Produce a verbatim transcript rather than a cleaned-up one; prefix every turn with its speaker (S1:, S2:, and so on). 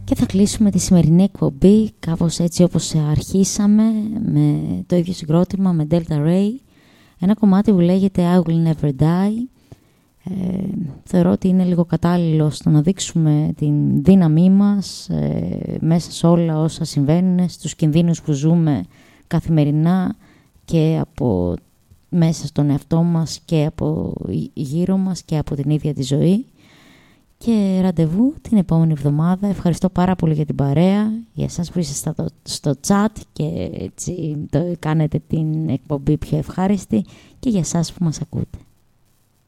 S1: Και θα κλείσουμε τη σημερινή εκπομπή κάπως έτσι όπως αρχίσαμε, με το ίδιο συγκρότημα, με Delta Ray, ένα κομμάτι που λέγεται I Will Never Die. Ε, θεωρώ ότι είναι λίγο κατάλληλο στο να δείξουμε την δύναμή μας ε, μέσα σε όλα όσα συμβαίνουν, στους κινδύνους που ζούμε καθημερινά και από μέσα στον εαυτό μας και από γύρω μας και από την ίδια τη ζωή. Και ραντεβού την επόμενη εβδομάδα. Ευχαριστώ πάρα πολύ για την παρέα, για εσάς που είστε στο, στο chat και έτσι το κάνετε την εκπομπή πιο ευχάριστη, και για εσάς που μας ακούτε.